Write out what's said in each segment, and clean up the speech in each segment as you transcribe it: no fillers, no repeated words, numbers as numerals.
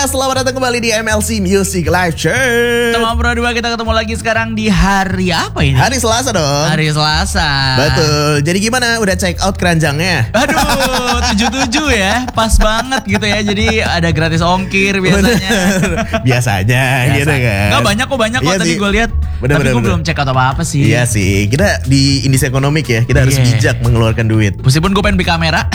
selamat datang kembali di MLC Music Live Chat. Teman Bro 2, kita ketemu lagi sekarang di hari apa ini? Hari Selasa dong. Hari Selasa. Betul. Jadi gimana? Udah check out keranjangnya? Aduh, 77 ya. Pas banget gitu ya. Jadi ada gratis ongkir biasanya. Biasanya gitu kan. Enggak banyak kok Iya tadi sih. gue lihat. Tapi gue belum check out apa-apa sih. Iya sih. Kita di Indis Ekonomik ya. Kita harus Iya. bijak mengeluarkan duit. Meskipun gue pengen beli kamera.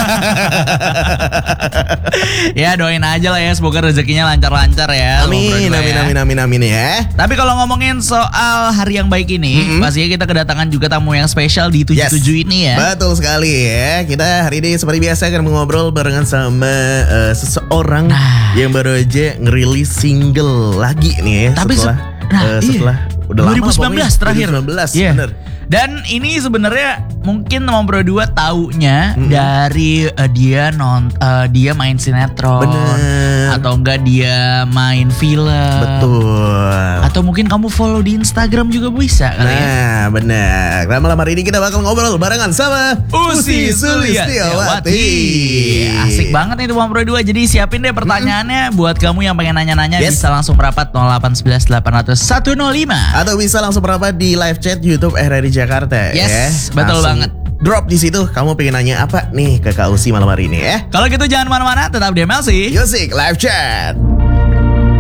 Ya doain aja lah ya. Semoga rezekinya lancar-lancar ya. Amin, amin ya. Tapi kalau ngomongin soal hari yang baik ini, pastinya kita kedatangan juga tamu yang spesial di 77 ini ya. Betul sekali ya. Kita hari ini seperti biasa akan mengobrol barengan sama seseorang yang baru aja ngerilis single lagi nih ya. Tapi setelah udah 2019 lama terakhir. 2019 Iya. bener. Dan ini sebenarnya mungkin teman Bro 2 taunya dari dia main sinetron. Bener. Atau enggak dia main film. Betul. Atau mungkin kamu follow di Instagram juga bisa kali ya. Nah bener. Nah, malam hari ini kita bakal ngobrol barengan sama Usi Sulistiawati. Asik banget nih teman Bro 2. Jadi siapin deh pertanyaannya buat kamu yang pengen nanya-nanya. Yes. Bisa langsung merapat 0811 800 105. Atau bisa langsung merapat di live chat YouTube RRI Jakarta. Yes, ya. betul Langsung banget. Drop di situ. Kamu pengen nanya apa nih ke Kak Usi malam hari ini ya? Kalau gitu jangan mana-mana, tetap di MLC Music Live Chat.